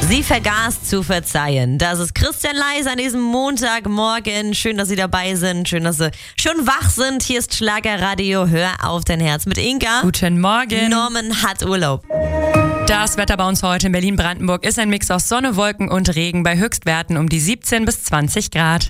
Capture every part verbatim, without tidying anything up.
Sie vergaß zu verzeihen. Das ist Christian Leis an diesem Montagmorgen. Schön, dass Sie dabei sind. Schön, dass Sie schon wach sind. Hier ist Schlagerradio. Hör auf dein Herz mit Inka. Guten Morgen. Norman hat Urlaub. Das Wetter bei uns heute in Berlin-Brandenburg ist ein Mix aus Sonne, Wolken und Regen bei Höchstwerten um die siebzehn bis zwanzig Grad.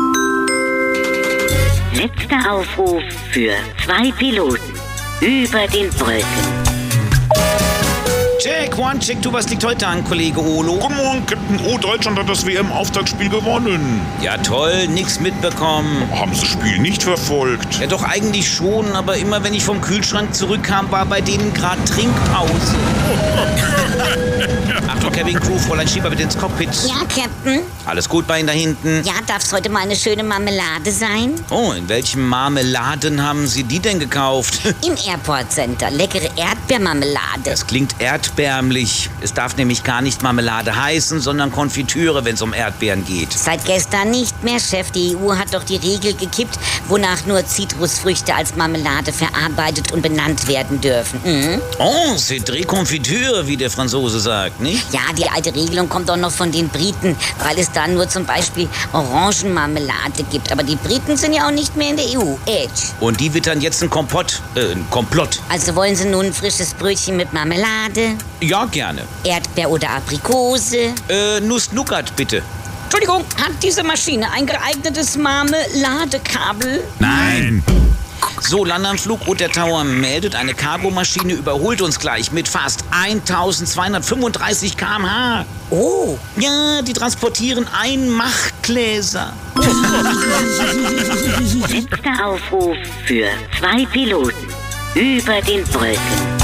Letzter Aufruf für zwei Piloten über den Wolken. Check, one, check, du, was liegt heute an, Kollege Olo? Guten Morgen, Captain O. Deutschland hat das W M-Auftaktspiel gewonnen. Ja toll, nix mitbekommen. Haben Sie das Spiel nicht verfolgt? Ja doch eigentlich schon, aber immer wenn ich vom Kühlschrank zurückkam, war bei denen gerade Trinkpause. Achtung, Cabin Crew, Fräulein Schieber bitte ins Cockpit. Ja, Captain? Alles gut bei Ihnen da hinten? Ja, darf's heute mal eine schöne Marmelade sein? Oh, in welchem Marmeladen haben Sie die denn gekauft? Im Airport Center. Leckere Erdbeermarmelade. Das klingt erdbeerlich. Es darf nämlich gar nicht Marmelade heißen, sondern Konfitüre, wenn es um Erdbeeren geht. Seit gestern nicht mehr, Chef. Die E U hat doch die Regel gekippt, wonach nur Zitrusfrüchte als Marmelade verarbeitet und benannt werden dürfen. Mhm. Oh, c'est très Konfitüre, wie der Franzose sagt, nicht? Ja, die alte Regelung kommt doch noch von den Briten, weil es da nur zum Beispiel Orangenmarmelade gibt. Aber die Briten sind ja auch nicht mehr in der E U. Edge. Und die wittern jetzt ein Kompott, äh, ein Komplott. Also wollen Sie nun ein frisches Brötchen mit Marmelade? Ja, gerne. Erdbeer oder Aprikose? Äh, Nuss-Nougat, bitte. Entschuldigung, hat diese Maschine ein geeignetes Marmeladekabel? Nein. So, Landanflug und der Tower meldet, eine Cargomaschine überholt uns gleich mit fast eintausendzweihundertfünfunddreißig Kilometer pro Stunde. Oh. Ja, die transportieren Einmachgläser. Letzter Aufruf für zwei Piloten über den Wolken.